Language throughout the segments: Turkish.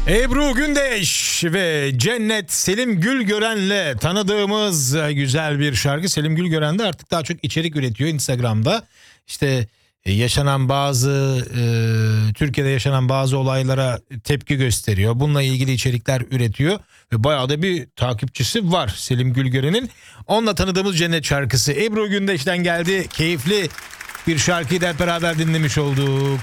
Ebru Gündeş ve Cennet Selim Gülgören'le tanıdığımız güzel bir şarkı. Selim Gülgören de artık daha çok içerik üretiyor Instagram'da. İşte yaşanan Türkiye'de yaşanan bazı olaylara tepki gösteriyor. Bununla ilgili içerikler üretiyor ve bayağı da bir takipçisi var Selim Gülgören'in. Onunla tanıdığımız Cennet şarkısı Ebru Gündeş'ten geldi. Keyifli bir şarkıyı da hep beraber dinlemiş olduk.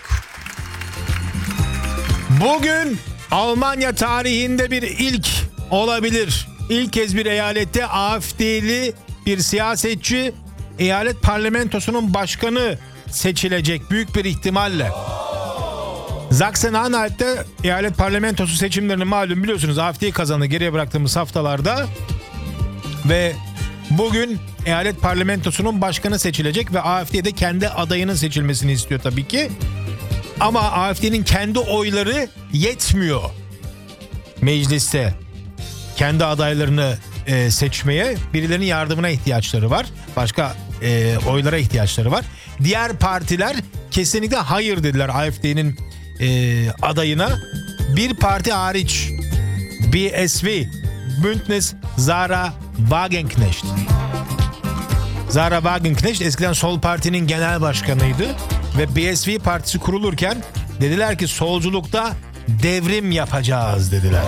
Bugün Almanya tarihinde bir ilk olabilir. İlk kez bir eyalette AfD'li bir siyasetçi eyalet parlamentosunun başkanı seçilecek büyük bir ihtimalle. Sachsen-Anhalt'te eyalet parlamentosu seçimlerini malum biliyorsunuz AfD kazandı geriye bıraktığımız haftalarda. Ve bugün eyalet parlamentosunun başkanı seçilecek ve AfD de kendi adayının seçilmesini istiyor tabii ki. Ama AfD'nin kendi oyları yetmiyor mecliste kendi adaylarını seçmeye. Birilerinin yardımına ihtiyaçları var. Başka oylara ihtiyaçları var. Diğer partiler kesinlikle hayır dediler AfD'nin adayına. Bir parti hariç BSV, Bündnis Sarah Wagenknecht. Sarah Wagenknecht eskiden Sol Parti'nin genel başkanıydı. Ve BSV partisi kurulurken dediler ki solculukta devrim yapacağız dediler.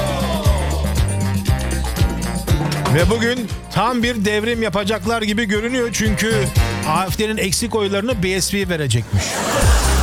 Ve bugün tam bir devrim yapacaklar gibi görünüyor çünkü AfD'nin eksik oylarını BSV verecekmiş.